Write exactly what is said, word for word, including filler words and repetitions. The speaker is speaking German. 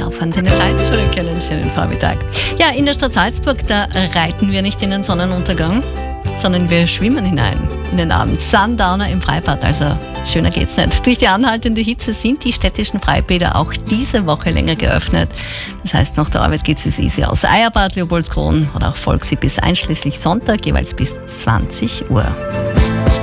auf Antenne Salzburg. Einen schönen Vormittag. Ja, in der Stadt Salzburg, da reiten wir nicht in den Sonnenuntergang, sondern wir schwimmen hinein in den Abend. Sundowner im Freibad, also schöner geht's nicht. Durch die anhaltende Hitze sind die städtischen Freibäder auch diese Woche länger geöffnet. Das heißt, nach der Arbeit geht's es easy aus. Eierbad, Leopoldskron oder auch Volksee bis einschließlich Sonntag jeweils bis zwanzig Uhr.